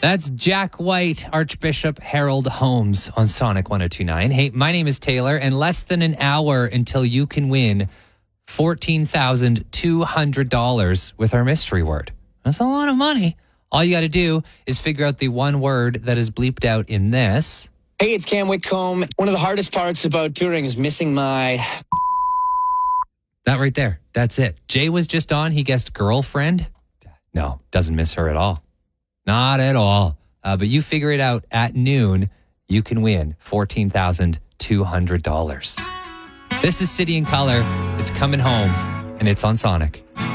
That's Jack White, Archbishop Harold Holmes on Sonic 102.9. Hey, my name is Taylor, and less than an hour until you can win $14,200 with our mystery word. That's a lot of money. All you got to do is figure out the one word that is bleeped out in this. Hey, it's Cam Whitcomb. One of the hardest parts about touring is missing my... That right there. That's it. Jay was just on. He guessed girlfriend. No, doesn't miss her at all. Not at all. But you figure it out at noon. You can win $14,200. This is City and Color. It's coming home, and it's on Sonic.